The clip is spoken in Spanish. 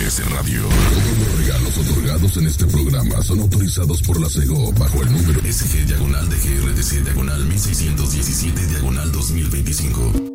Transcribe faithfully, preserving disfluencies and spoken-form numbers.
G C Radio. Todos los regalos otorgados en este programa son autorizados por la SEGO bajo el número S G diagonal D G R T C diagonal mil seiscientos diecisiete diagonal dos mil veinticinco.